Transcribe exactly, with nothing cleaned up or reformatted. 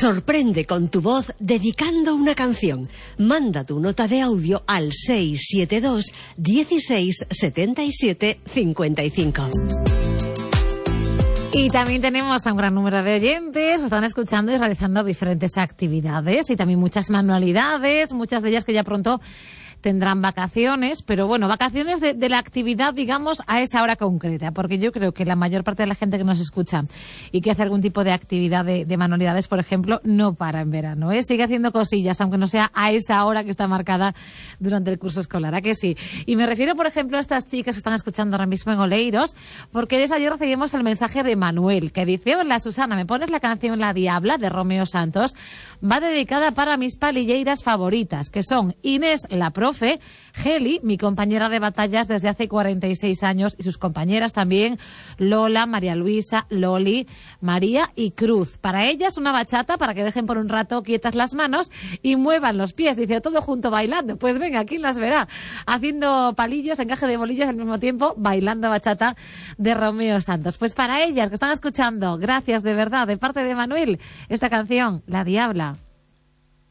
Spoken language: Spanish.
Sorprende con tu voz dedicando una canción. Manda tu nota de audio al seis siete dos, dieciséis, setenta y siete, cincuenta y cinco. Y también tenemos a un gran número de oyentes, nos están escuchando y realizando diferentes actividades y también muchas manualidades, muchas de ellas que ya pronto tendrán vacaciones, pero bueno, vacaciones de, de la actividad, digamos, a esa hora concreta, porque yo creo que la mayor parte de la gente que nos escucha y que hace algún tipo de actividad de, de manualidades, por ejemplo, no para en verano, ¿eh? Sigue haciendo cosillas, aunque no sea a esa hora que está marcada durante el curso escolar, ¿a que sí? Y me refiero, por ejemplo, a estas chicas que están escuchando ahora mismo en Oleiros, porque desde ayer recibimos el mensaje de Manuel, que dice: hola Susana, ¿me pones la canción La Diabla de Romeo Santos? Va dedicada para mis palilleiras favoritas, que son Inés la profe, Geli, mi compañera de batallas desde hace cuarenta y seis años, y sus compañeras también, Lola, María Luisa, Loli, María y Cruz. Para ellas una bachata para que dejen por un rato quietas las manos y muevan los pies, dice, todo junto bailando. Pues venga, aquí las verá, haciendo palillos, encaje de bolillos al mismo tiempo, bailando bachata de Romeo Santos. Pues para ellas que están escuchando, gracias de verdad, de parte de Manuel, esta canción, La Diabla.